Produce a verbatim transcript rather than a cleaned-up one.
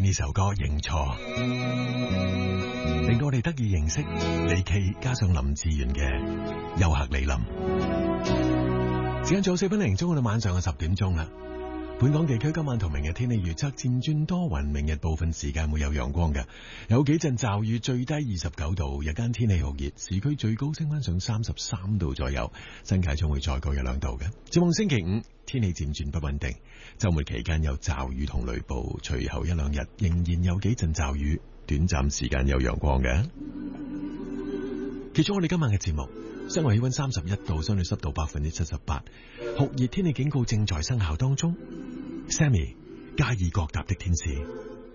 呢首歌認錯，令到我哋得以認識李驥加上林志炫嘅優客李林。時間早四分零鐘，到晚上嘅十點鐘啦。本港地區今晚同明日天氣預測漸轉多雲，明日部分時間會有陽光嘅，有幾陣驟雨，最低二十九度，日間天氣酷熱，市區最高升翻上三十三度左右，新界將會再高一兩度嘅。展望星期五天氣漸轉不穩定，周末期間有驟雨同雷暴，隨後一兩日仍然有幾陣驟雨，短暫時間有陽光嘅。結束我哋今晚嘅節目，室外氣溫三十一度，相對濕度百分之七十八，酷熱天氣警告正在生效當中。Sammy 加爾各答的天使。